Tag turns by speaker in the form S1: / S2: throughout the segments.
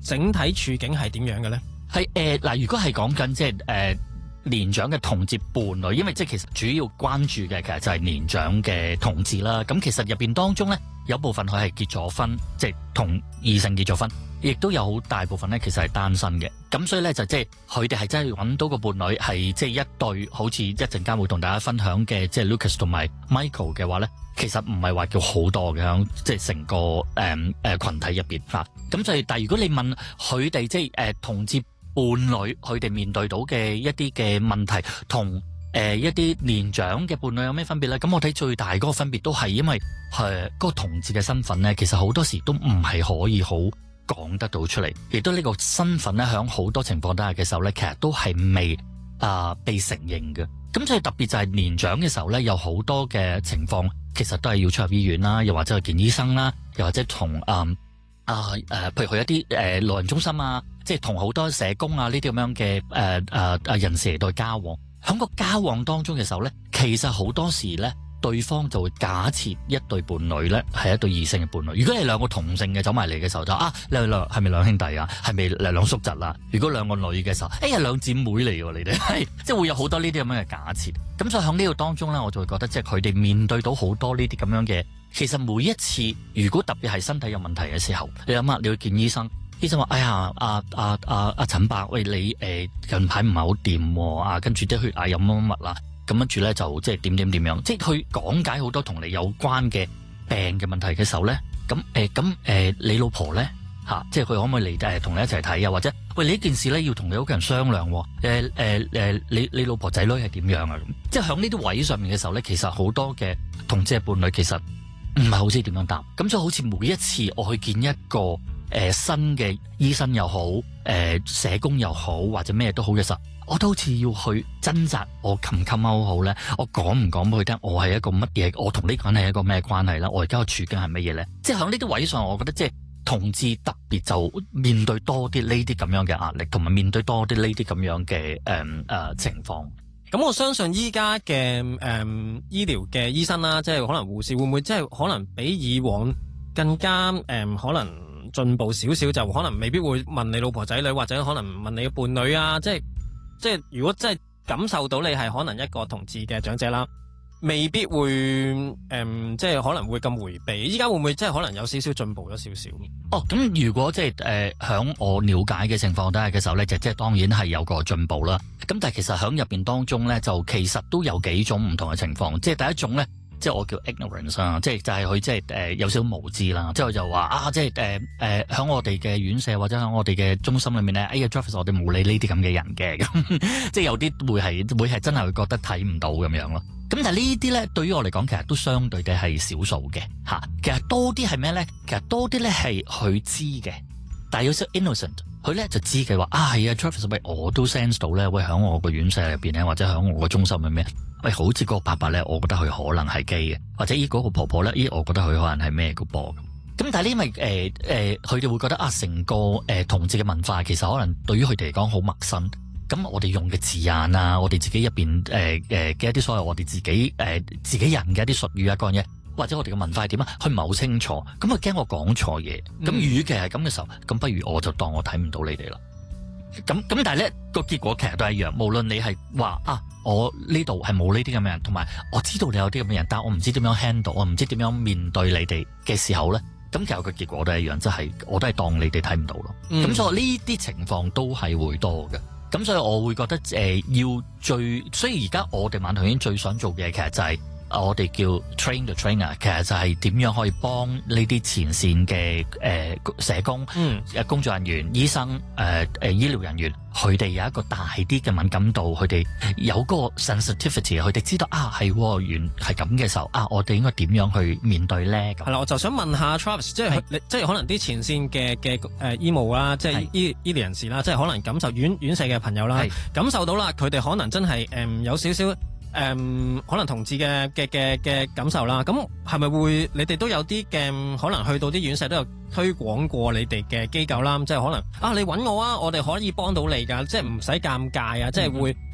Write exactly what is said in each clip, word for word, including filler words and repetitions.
S1: 整體處境係點樣嘅咧？
S2: 係誒嗱，如果係講緊即係誒年長嘅同志伴侶，因為即係其實主要關注嘅其實就係年長嘅同志啦。咁其實入邊當中咧，有部分佢係結咗婚，即係同異性結咗婚，亦都有好大部分咧其實係單身嘅。咁所以咧就即係佢哋係真係揾到個伴侶係即係一對，好似一陣間會同大家分享嘅即係 Lucas 同埋 Michael 嘅話咧，其實唔係話叫好多嘅，響即係成個誒誒羣體入邊嚇。咁所以但係如果你問佢哋即係誒同志伴侶，佢哋面對到嘅一啲嘅問題，同誒、呃、一啲年長嘅伴侶有咩分別咧？咁我睇最大嗰個分別都係因為係嗰、呃嗰個同志嘅身份咧，其實好多時都唔係可以好講得到出嚟，亦都呢個身份咧，響好多情況底下嘅時候咧，其實都係未啊、呃、被承認嘅。咁所以特別就係年長嘅時候咧，有好多嘅情況，其實都係要出入醫院啦，又或者去見醫生啦，又或者同嗯。啊誒、呃，譬如去一啲誒、呃、老人中心啊，即係同好多社工啊呢啲咁樣嘅誒誒誒人士嚟到交往，喺個交往當中嘅時候咧，其實好多時咧，對方就會假設一對伴侶咧係一對異性嘅伴侶。如果你兩個同性嘅走埋嚟嘅時候就啊，你哋兩係咪兩兄弟啊？係咪兩叔侄啊？如果兩個女嘅時候，哎呀兩姊妹嚟喎，你哋係即係會有好多呢啲咁樣嘅假設。咁所以喺呢度當中咧，我就會覺得即係佢哋面對到好多呢啲咁樣嘅。其實每一次，如果特別係身體有問題嘅時候，你諗下，你去見醫生，醫生話：哎呀，阿阿阿阿陳伯，喂，你誒、呃、近排唔係好掂啊，跟住啲血壓有乜乜乜啦，咁跟住咧就即係點點點樣，即係去講解好多同你有關嘅病嘅問題嘅時候咧，咁誒咁誒，你老婆咧嚇、啊，即係佢可唔可以嚟誒同你一齊睇啊？或者喂，你呢件事咧要同你屋企人商量喎，誒誒誒，你你老婆仔女係點樣啊？咁即係喺呢啲位上面嘅時候咧，其實好多嘅同志伴侶其實。唔係好知點樣答，咁就好似每一次我去見一個誒、呃、新嘅醫生又好，誒、呃、社工又好，或者咩都好嘅時候，我都好似要去掙扎，我冚唔冚歐好咧？我講唔講俾佢聽？我係一個乜嘢？我同呢個人係一個咩關係啦？我而家嘅處境係乜嘢咧？即係喺呢啲位上，我覺得即係同志特別就面對多啲呢啲咁樣嘅壓力，同埋面對多啲呢啲咁樣嘅誒誒情況。
S1: 咁我相信依家嘅誒醫療嘅醫生啦，即係可能護士會唔會即係可能比以往更加誒、嗯、可能進步少少，就可能未必會問你老婆仔女，或者可能問你嘅伴侶啊，即係即係如果真係感受到你係可能一個同志嘅長者啦，未必會誒、嗯、即係可能會咁迴避。依家會唔會即係可能有少少進步咗少少？
S2: 哦，咁如果即係誒響我了解嘅情況底下嘅時候咧，就即係當然係有個進步啦。咁但係其實響入邊當中咧，就其實都有幾種唔同嘅情況。即係第一種咧，即係我叫 ignorance 啊，即係就係佢即係誒有少少無知啦。之後就話啊，即係誒誒響我哋嘅院舍或者響我哋嘅中心裏面咧，哎呀 Travis 我哋冇理呢啲咁嘅人嘅，咁即係有啲會係會係真係會覺得睇唔到咁樣咯。咁但係呢啲咧，對於我嚟講，其實都相對地係少數嘅嚇。其實多啲係咩咧？其實多啲咧係佢知嘅，但係有少 innocent，佢咧就知嘅話啊係啊 Travis 喂，我都 sense 到咧，喂喺我個院舍入邊咧，或者喺我個中心入面，喂好似嗰個伯伯咧，我覺得佢可能係基嘅，或者依嗰個婆婆咧，咦我覺得佢可能係咩嘅噃咁。咁但係呢，因為誒誒，佢、呃、哋會覺得啊，成個誒、呃、同志嘅文化其實可能對於佢哋嚟講好陌生。咁我哋用嘅字眼啊，我哋自己入邊誒誒嘅一啲所謂我哋自己誒、呃、自己人嘅一啲術語啊嗰樣嘢，或者我哋嘅文化係點啊，佢唔係好清楚，咁佢驚我講錯嘢。咁與其係咁嘅時候，咁不如我就當我睇唔到你哋啦。咁咁但係咧個結果其實都係一樣，無論你係話啊，我呢度係冇呢啲咁嘅人，同埋我知道你有啲咁嘅人，但係我唔知點樣 handle，我唔知點樣面對你哋嘅時候咧，咁其實個結果都係一樣，即係我都係當你哋睇唔到咯。咁、嗯、所以呢啲情況都係會多嘅。咁所以我會覺得誒、呃、要最，所以而家我哋晚同院最想做嘅其實就係、是、我哋叫 train the trainer， 其實就係點樣可以幫呢啲前線嘅誒、呃、社工、嗯、工作人員、醫生、誒、呃、誒醫療人員，佢哋有一個大啲嘅敏感度，佢哋有嗰個 sensitivity， 佢哋知道啊係原係咁嘅時候啊，我哋應該點樣去面對咧？係
S1: 啦，我就想問下 Travis， 即係你即係可能啲前線嘅嘅誒醫務啦，即係醫醫療人士啦，即係可能感受院院舍嘅朋友啦，感受到啦，佢哋可能真係誒、嗯、有少少誒、嗯、可能同志嘅嘅嘅嘅感受啦。咁係咪會你哋都有啲嘅可能去到啲院舍都有推廣過你哋嘅機構啦？即係可能啊，你揾我啊，我哋可以幫到你㗎，即係唔使尷尬啊，嗯、即係會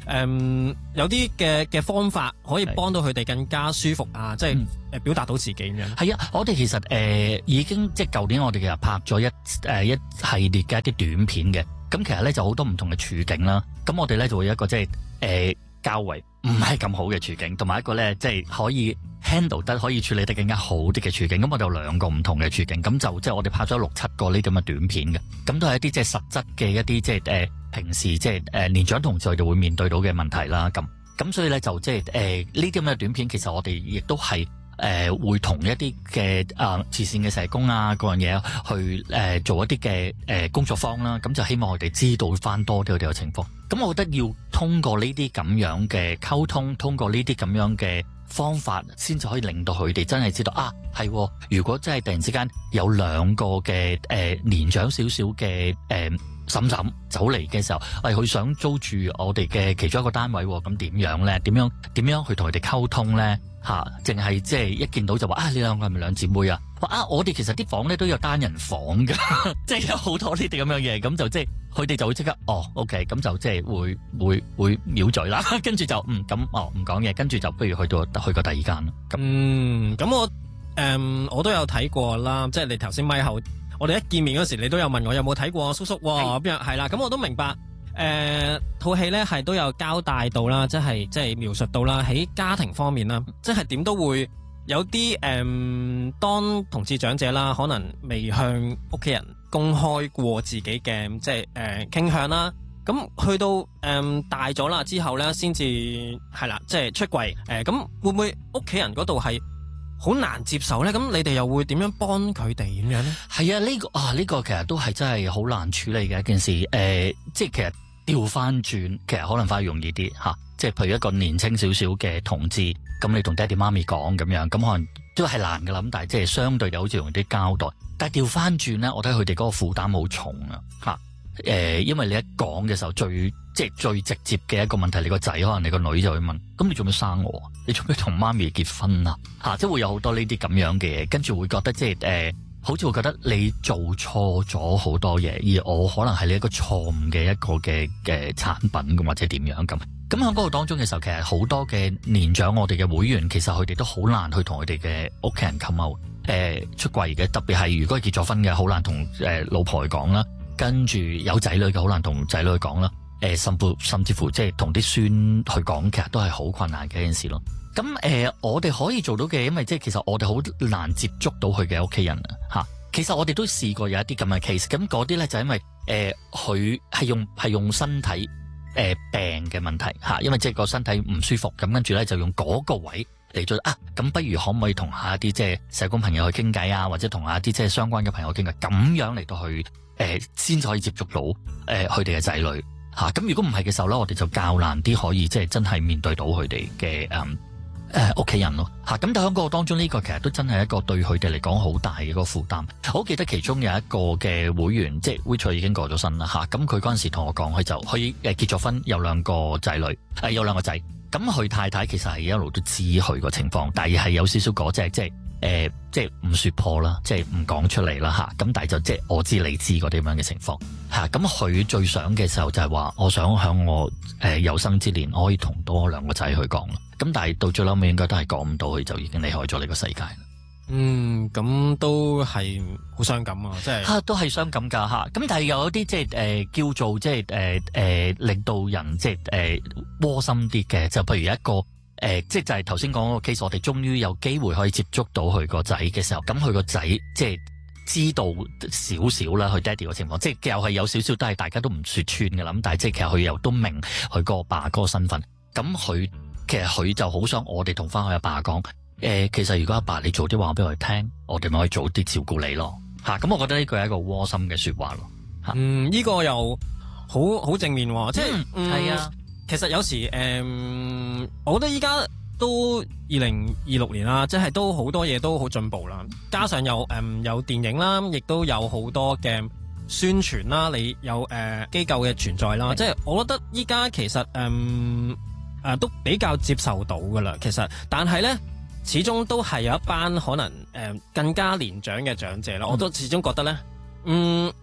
S1: 誒有啲嘅嘅方法可以幫到佢哋更加舒服啊，即係
S2: 嗯
S1: 誒表達到自己咁樣。
S2: 係啊，我哋其實誒、呃、已經即係舊年我哋其實拍咗一誒、呃、一系列嘅一啲短片嘅，咁其實咧就好多唔同嘅處境啦。咁我哋咧就會有一個即係誒較為唔係咁好嘅處境，同埋一個咧即係可以 handle 得可以處理得更加好啲嘅處境。咁我哋有兩個唔同嘅處境，咁就即係我哋拍咗六七個呢咁嘅短片嘅，咁都係一啲即係實質嘅一啲即係誒、呃、平時即係誒年長同志就會面對到嘅問題啦。咁咁所以咧就即係誒呢啲咁嘅短片，其實我哋亦都係。誒、呃、會同一啲嘅啊慈善嘅社工啊嗰樣嘢去誒、呃、做一啲嘅誒工作坊啦，咁就希望佢哋知道翻多啲佢哋嘅情況。咁我覺得要通過呢啲咁樣嘅溝通，通過呢啲咁樣嘅方法，先至可以令到佢哋真係知道啊係，如果真係突然之間有兩個嘅誒、呃、年長少少嘅誒嬸嬸走嚟嘅時候，係佢想租住我哋嘅其中一個單位，咁點樣咧？點樣點樣去同佢哋溝通咧？吓，淨係即係一見到就話啊，你兩個係咪兩姊妹啊？話啊，我哋其實啲房咧都有單人房噶，即係有好多呢啲咁樣嘢，咁就即係佢哋就會即刻哦 ，OK，咁就即係會會會秒嘴啦，跟住就嗯咁哦唔講嘢，跟住就不如去到去過第二間咯。
S1: 嗯，咁我誒、嗯、我都有睇過啦，即係你頭先咪後，我哋一見面嗰時，你都有問我有冇睇過叔叔喎，邊樣係啦，咁我都明白。誒套戲咧係都有交代到啦，即係即係描述到啦，喺家庭方面啦，即係點都會有啲誒、嗯，當同志長者啦，可能未向屋企人公開過自己嘅即係誒傾向啦。咁去到誒、嗯、大咗啦之後咧，先至係啦，即係出櫃誒。咁、呃、會唔會屋企人嗰度係好難接受咧？咁你哋又會點樣幫佢哋咁樣咧？
S2: 係啊，呢、這個啊呢、這個其實都係真係好難處理嘅一件事。誒、呃，即係其實。調翻轉，其實可能反而容易啲吓，即係譬如一個年青少少嘅同志，咁你同爹哋媽咪講咁樣，咁可能都係難噶啦。咁但係即係相對就好似容易啲交代。但係調翻轉咧，我睇佢哋嗰個負擔好重啊吓。誒，因為你一講嘅時候，最即係最直接嘅一個問題，你個仔可能你個女就會問：咁你做咩生我？你做咩同媽咪結婚啊？吓，即係會有好多呢啲咁樣嘅嘢，跟住會覺得即係誒。呃好似會覺得你做錯咗好多嘢，而我可能係你一個錯誤嘅一個嘅嘅產品咁，或者點樣咁。咁喺嗰個當中嘅時候，其實好多嘅年長我哋嘅會員，其實佢哋都好難去同佢哋嘅屋企人溝通，誒出櫃嘅。特別係如果係結咗婚嘅，好難同誒老婆去講啦。跟住有仔女嘅，好難同仔女去講啦。誒，甚至甚至乎即係同啲孫去講，其實都係好困難嘅一件事咯。咁誒、呃，我哋可以做到嘅，因為即係其實我哋好難接觸到佢嘅屋企人啊，嚇。其實我哋都試過有一啲咁嘅 case，咁嗰啲咧就因為誒佢係用係用身體誒、呃、病嘅問題嚇，因為即係個身體唔舒服，咁跟住咧就用嗰個位嚟做啊。咁不如可唔可以同下一啲即係社工朋友去傾偈啊，或者同下一啲即係相關嘅朋友傾偈，咁樣嚟到去誒先至可以接觸到誒佢哋嘅仔女嚇。咁、啊、如果唔係嘅時候咧，我哋就較難啲可以即係真係面對到佢哋嘅誒。誒屋企人咯嚇，咁但喺嗰個當中呢個其實都真係一個對佢哋嚟講好大嘅一個負擔。我好記得其中有一個嘅會員，即係 Which 已經過咗身啦嚇，咁佢嗰陣時同我講，佢就佢誒結咗婚，有兩個仔女，誒有兩個仔。咁佢太太其實係一路都知佢個情況，但係係有少少嗰隻即係誒即係唔説破啦，即係唔講出嚟啦嚇。咁但係就即係我知你知嗰啲咁樣嘅情況嚇。咁佢最想嘅時候就係話，我想喺我誒有生之年，我可以同多兩個仔去講啦。咁但係到最後尾應該都係講唔到，佢就已經離開咗呢個世界啦。
S1: 嗯，咁都係好傷感啊！即係
S2: 嚇，都係傷感㗎嚇。咁但係有一啲即係誒叫做即係誒誒令到人即係誒窩心啲嘅，就譬如一個誒、呃，即係就係頭先講嗰個 case，我哋終於有機會可以接觸到佢個仔嘅時候，咁佢個仔即係知道少少啦，佢爹哋嘅情況，即係又係有少少都係大家都唔説穿嘅啦。咁但係即係其實佢又都明佢個爸嗰個身份，咁佢。其實佢就好想我哋同翻佢阿爸講，誒、呃，其實如果阿爸，爸你做啲話俾我哋聽，我哋咪可以早啲照顧你咯，吓、啊，咁我覺得呢句係一個窩心嘅說話咯，吓、啊，
S1: 嗯，呢、這個又好好正面、哦，即係，係、嗯、啊，其實有時，誒、嗯，我覺得依家都二零二六年啦，即係都好多嘢都好進步啦，加上有誒、嗯、有電影啦，亦都有好多嘅宣傳啦，你有誒機構嘅存在啦，即係我覺得依家其實誒。嗯誒、呃，都比較接受到噶啦，其實，但係咧，始終都係有一班可能誒、呃、更加年長嘅長者啦、嗯，我都始終覺得咧，嗯，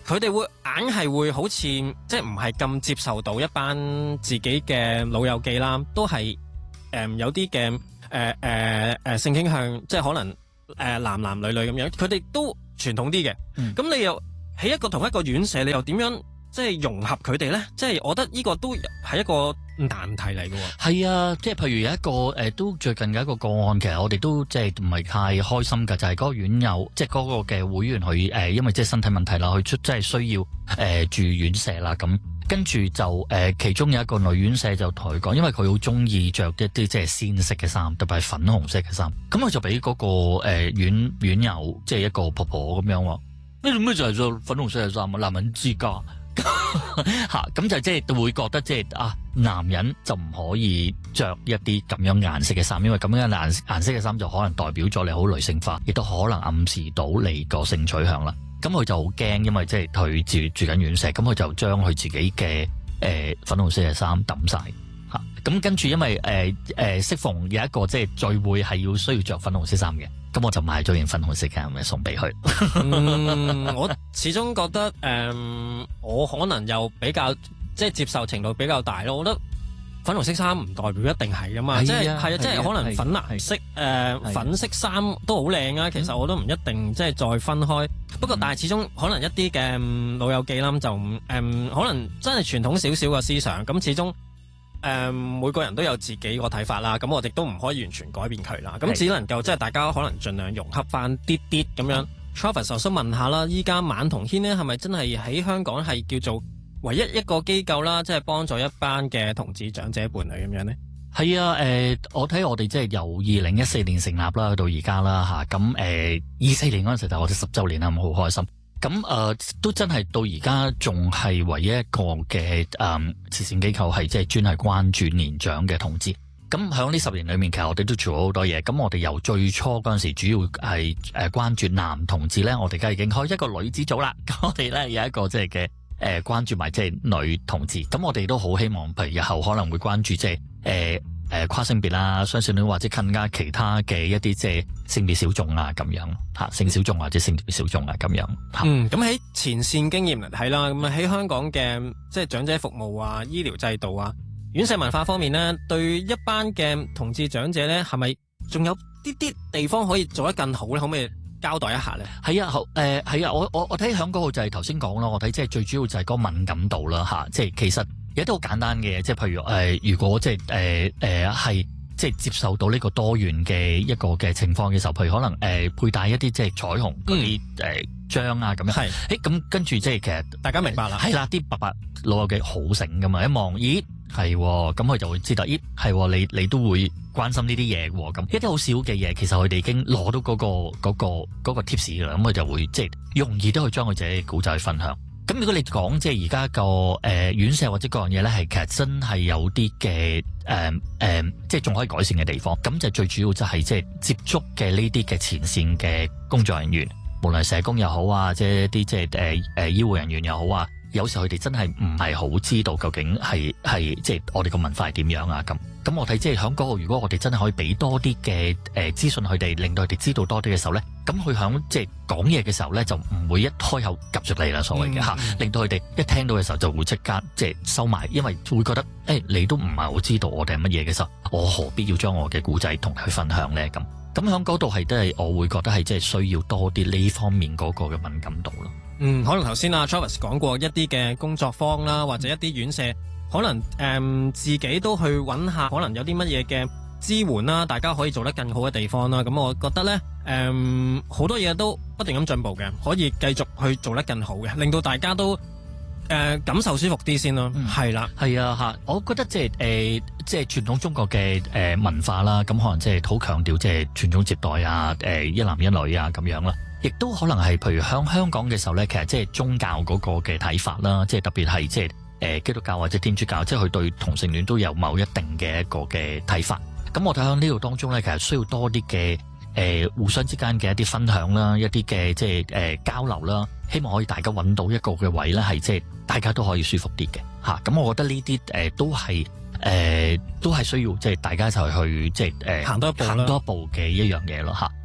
S1: 佢哋會硬係會好似即係唔係咁接受到一班自己嘅老友記啦，都係誒、呃、有啲嘅誒誒誒性傾向，即係可能誒、呃、男男女女咁樣，佢哋都傳統啲嘅。咁、嗯、你又喺一個同一個院舍，你又點樣即係融合佢哋咧？即係我覺得呢個都係一個難題嚟嘅。
S2: 係啊，即係譬如有一個誒、呃，都最近嘅一個個案，其實我哋都即係唔係太開心嘅，就係、是、嗰個院友，即係嗰個嘅會員佢誒、呃，因為即係身體問題啦，佢出即係需要誒、呃、住院舍啦，咁跟住就誒、呃，其中有一個女院舍就同佢講，因為佢好中意着一啲即係鮮色嘅衫，特別係粉紅色嘅衫，咁佢就俾嗰、那個誒、呃、院院友，即係一個婆婆咁樣話，你做咩就係着粉紅色嘅衫啊？男人之家。吓咁就即係會覺得即係啊，男人就唔可以着一啲咁樣顏色嘅衫，因為咁樣顏顏色嘅衫就可能代表咗你好女性化，亦都可能暗示到你個性取向啦。咁佢就好驚，因為即係佢住住緊院舍，咁佢就將佢自己嘅誒、呃、粉紅色嘅衫抌晒吓。咁跟住因為誒誒適逢有一個即係聚會係要需要着粉紅色衫嘅。咁我就買咗件粉紅色嘅，咪送俾佢。
S1: 嗯，我始終覺得誒、呃，我可能又比較即係接受程度比較大咯。我覺得粉紅色衫唔代表一定係噶嘛，即係係啊，即係可能粉藍色誒、呃、粉色衫都好靚啊。其實我都唔一定即係再分開。不過但係始終可能一啲嘅老友記啦，就誒、呃、可能真係傳統少少嘅思想。咁始終。誒、嗯、每個人都有自己個睇法啦，咁我哋都唔可以完全改變佢啦，咁只能夠即係大家可能盡量融合翻啲啲咁樣。Travis 就想問下啦，依家晚同軒呢係咪真係喺香港係叫做唯一一個機構啦，即係幫助一班嘅同志長者伴侶咁樣呢？
S2: 係啊，誒、呃，我睇我哋即係由二零一四年成立啦，到而家啦嚇，咁誒二四年嗰陣時就我哋十週年啦，咁好開心。咁誒、呃、都真係到而家仲係唯一一個嘅誒、嗯、慈善機構係即係專係關注年長嘅同志。咁響呢十年裏面，其實我哋都做咗好多嘢。咁我哋由最初嗰陣時，主要係誒關注男同志咧，我哋而家已經開一個女子組啦。咁我哋咧有一個即係嘅誒關注埋即係女同志。咁我哋都好希望，譬如日後可能會關注即係誒誒跨性別啦、雙性戀或者更加其他嘅一啲即係性別小眾啊咁樣嚇，性小眾或者性別小眾啊咁樣嚇。
S1: 嗯，咁喺前線經驗嚟睇啦，咁啊喺香港嘅即係長者服務啊、醫療制度啊、院舍文化方面呢，對一班嘅同志長者咧，係咪仲有啲啲地方可以做得更好咧？可唔可以交代一下咧？
S2: 係啊，好誒係啊，我我我睇響嗰個就係頭先講咯，我睇即係最主要就係嗰個敏感度啦嚇，即係其實。有啲好簡單嘅嘢，即係譬如誒、呃，如果即係誒誒係即係接受到呢個多元嘅一個嘅情況嘅時候，譬如可能誒、呃、佩戴一啲即係彩虹嗰啲誒章啊咁樣，係誒咁跟住即係其實大家明白啦，係啦，啲伯伯老友記好醒噶嘛，一望咦係咁佢就會知道咦係你你都會關心呢啲嘢喎，咁一啲好少嘅嘢，其實佢哋已經攞到嗰、嗰個嗰、嗰個嗰個 tips 啦，咁佢就會即係容易都去將佢自己嘅故仔去分享。咁如果你講即係而家個誒院舍或者各樣嘢咧，係其實真係有啲嘅誒誒，即係仲可以改善嘅地方。咁就最主要就係即係接觸嘅呢啲嘅前線嘅工作人員，無論社工又好啊，即係一啲即係誒誒醫護人員又好啊，有時佢哋真係唔係好知道究竟係係即係我哋個文化係點樣啊咁。咁我睇即係響嗰個，如果我哋真係可以俾多啲嘅誒資訊佢哋，令到佢哋知道多啲嘅時候咧，咁佢響即係講嘢嘅時候咧，就唔會一開口夾住你啦，所謂嘅嚇，嗯、令到佢哋一聽到嘅時候就會即刻即係收埋，因為會覺得誒、欸、你都唔係好知道我哋係乜嘢嘅時候，我何必要將我嘅故仔同佢分享咧？咁咁響嗰度係都係我會覺得係即係需要多啲呢方面嗰個嘅敏感度咯。
S1: 嗯，可能頭先阿 Travis 講過一啲嘅工作坊啦，或者一啲院舍。可能誒、嗯、自己都去揾下，可能有啲乜嘢嘅支援啦，大家可以做得更好嘅地方啦。咁我覺得咧，誒好多嘢都不斷咁進步嘅，可以繼續去做得更好嘅，令到大家都誒、呃、感受舒服啲先咯。係啦、嗯，
S2: 係啊嚇，我覺得即係誒即係傳統中國嘅誒、呃、文化啦，咁可能即係好強調即係傳宗接代啊，誒、呃、一男一女啊咁樣啦，亦都可能係譬如響香港嘅時候咧，其實即係宗教嗰個嘅睇法啦，即係特別係即係。誒基督教或者天主教，即係佢對同性戀都有某一定嘅一個嘅睇法。咁我睇喺呢度當中咧，其實需要多啲嘅誒互相之間嘅一啲分享啦，一啲嘅即係誒、呃、交流啦。希望可以大家揾到一個嘅位咧，係即係大家都可以舒服啲嘅嚇。咁、啊、我覺得呢啲誒都係誒、呃、都係需要即係大家就去即係誒行多一步行多一步嘅一樣嘢咯嚇。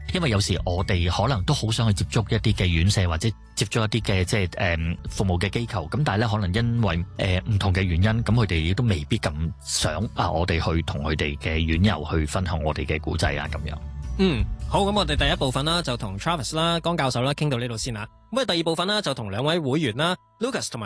S2: 因為有時我哋可能都好想去接觸一啲嘅院舍或者接觸一啲嘅即係誒服務嘅機構，咁但係咧可能因為誒唔、呃、同嘅原因，咁佢哋亦都未必咁想啊，我哋去同佢哋嘅院友去分享我哋嘅古仔啊咁樣。
S1: 嗯，好，咁我哋第一部分啦，就同 Travis 啦、江教授啦傾到呢度先啦。咁啊，第二部分啦，就同兩位會員啦 Lucas 同埋